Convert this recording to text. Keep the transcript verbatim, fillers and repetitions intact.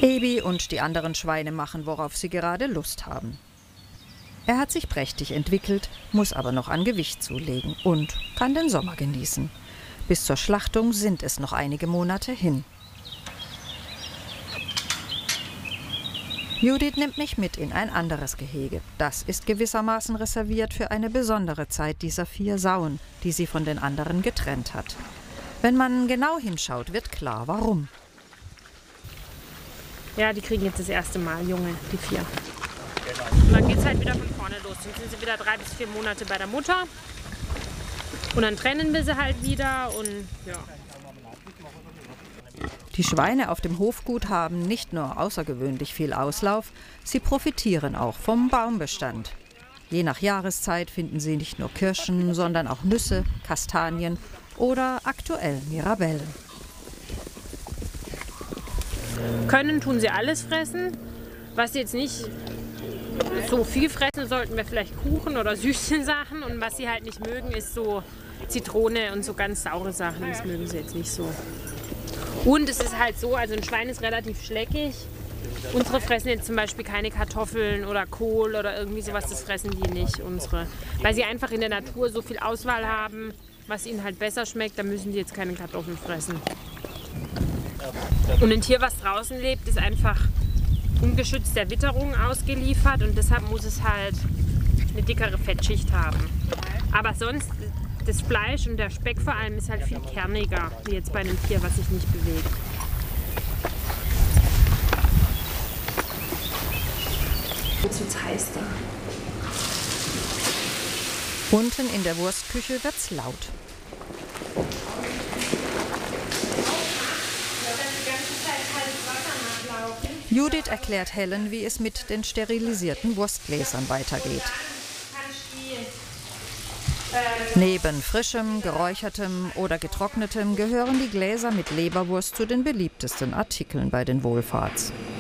Ebi und die anderen Schweine machen, worauf sie gerade Lust haben. Er hat sich prächtig entwickelt, muss aber noch an Gewicht zulegen und kann den Sommer genießen. Bis zur Schlachtung sind es noch einige Monate hin. Judith nimmt mich mit in ein anderes Gehege. Das ist gewissermaßen reserviert für eine besondere Zeit dieser vier Sauen, die sie von den anderen getrennt hat. Wenn man genau hinschaut, wird klar, warum. Ja, die kriegen jetzt das erste Mal Junge, die vier. Und dann geht es halt wieder von vorne los. Dann sind sie wieder drei bis vier Monate bei der Mutter. Und dann trennen wir sie halt wieder und ja. Die Schweine auf dem Hofgut haben nicht nur außergewöhnlich viel Auslauf, sie profitieren auch vom Baumbestand. Je nach Jahreszeit finden sie nicht nur Kirschen, sondern auch Nüsse, Kastanien oder aktuell Mirabellen. Können tun sie alles fressen. Was sie jetzt nicht so viel fressen sollten, wäre vielleicht Kuchen oder süße Sachen. Und was sie halt nicht mögen, ist so Zitrone und so ganz saure Sachen. Das mögen sie jetzt nicht so. Und es ist halt so, also ein Schwein ist relativ schleckig. Unsere fressen jetzt zum Beispiel keine Kartoffeln oder Kohl oder irgendwie sowas, das fressen die nicht, unsere. Weil sie einfach in der Natur so viel Auswahl haben, was ihnen halt besser schmeckt, da müssen die jetzt keine Kartoffeln fressen. Und ein Tier, was draußen lebt, ist einfach ungeschützt der Witterung ausgeliefert und deshalb muss es halt eine dickere Fettschicht haben. Aber sonst, das Fleisch und der Speck vor allem ist halt viel kerniger, wie jetzt bei einem Tier, was sich nicht bewegt. Jetzt wird's heiß da. Unten in der Wurstküche wird's laut. Judith erklärt Helen, wie es mit den sterilisierten Wurstgläsern weitergeht. Neben frischem, geräuchertem oder getrocknetem gehören die Gläser mit Leberwurst zu den beliebtesten Artikeln bei den Wohlfahrts.